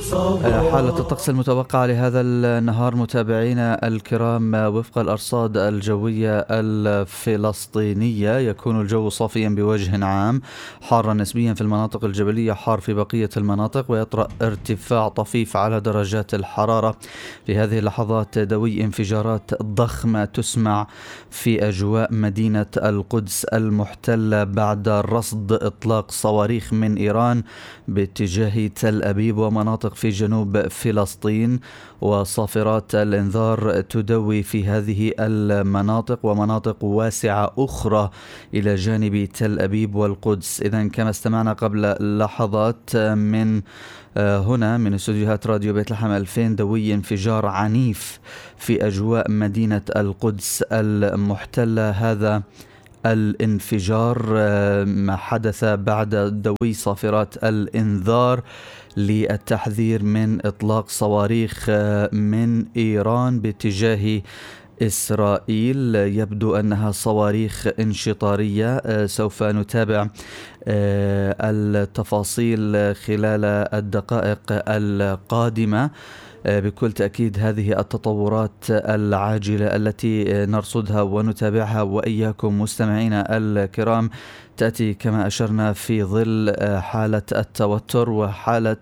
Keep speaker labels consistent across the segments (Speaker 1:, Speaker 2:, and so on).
Speaker 1: حالة الطقس المتوقعة لهذا النهار متابعينا الكرام وفق الأرصاد الجوية الفلسطينية يكون الجو صافيا بوجه عام، حارا نسبيا في المناطق الجبلية، حار في بقية المناطق، ويطرأ ارتفاع طفيف على درجات الحرارة. في هذه اللحظات دوي انفجارات ضخمة تسمع في أجواء مدينة القدس المحتلة بعد رصد إطلاق صواريخ من إيران باتجاه تل أبيب ومناطق في جنوب فلسطين، وصافرات الإنذار تدوي في هذه المناطق ومناطق واسعة أخرى إلى جانب تل أبيب والقدس. إذن كما استمعنا قبل لحظات من هنا من استوديوهات راديو بيت لحم 2000 دوي انفجار عنيف في أجواء مدينة القدس المحتلة. هذا الانفجار ما حدث بعد دوي صافرات الإنذار للتحذير من إطلاق صواريخ من إيران باتجاه إسرائيل. يبدو أنها صواريخ انشطارية. سوف نتابع التفاصيل خلال الدقائق القادمة. بكل تأكيد هذه التطورات العاجلة التي نرصدها ونتابعها وإياكم مستمعينا الكرام تأتي كما أشرنا في ظل حالة التوتر وحالة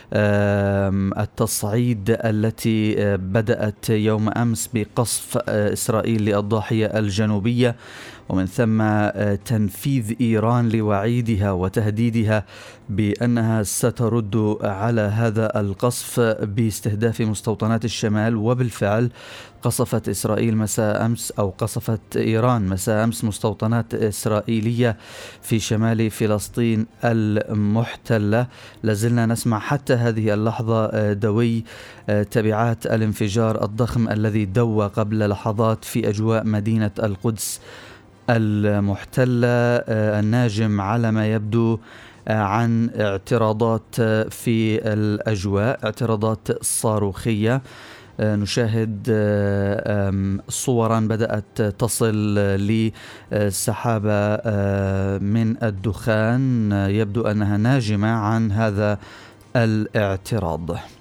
Speaker 1: التصعيد التي بدأت يوم أمس بقصف إسرائيل للضاحية الجنوبية، ومن ثم تنفيذ إيران لوعيدها وتهديدها بأنها سترد على هذا القصف باستهداف مستوطنات الشمال. وبالفعل قصفت إسرائيل مساء أمس أو قصفت إيران مساء أمس مستوطنات إسرائيلية في شمال فلسطين المحتلة. لازلنا نسمع حتى هذه اللحظة دوي تبعات الانفجار الضخم الذي دوى قبل لحظات في أجواء مدينة القدس المحتلة، الناجم على ما يبدو عن اعتراضات في الأجواء، اعتراضات صاروخية. نشاهد صورا بدأت تصل لسحابة من الدخان، يبدو أنها ناجمة عن هذا الاعتراض.